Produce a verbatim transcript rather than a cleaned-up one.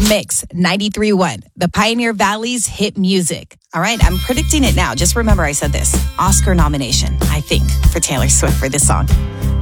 Mix ninety-three point one, the Pioneer Valley's hit music. All right, I'm predicting it now. Just remember I said this. Oscar nomination, I think, for Taylor Swift for this song.